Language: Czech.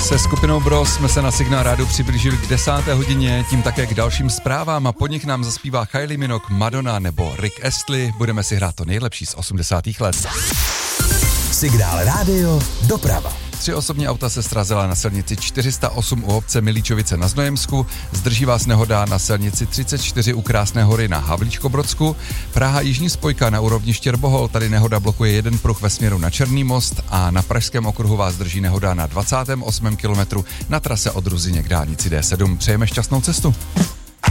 Se skupinou Bros jsme se na Signál Rádiu přiblížili k 10. hodině, tím také k dalším zprávám a po nich nám zaspívá Kylie Minogue, Madonna nebo Rick Astley. Budeme si hrát to nejlepší z 80. let. Signál Rádio doprava. 3 osobní auta se srazila na silnici 408 u obce Milíčovice na Znojemsku, zdrží vás nehoda na silnici 34 u Krásné Hory na Havlíčkobrodsku, Praha jižní spojka na úrovni Štěrbohol, tady nehoda blokuje jeden pruh ve směru na Černý most a na Pražském okruhu vás drží nehoda na 28. kilometru na trase od Ruzyně k dálnici D7. Přejeme šťastnou cestu.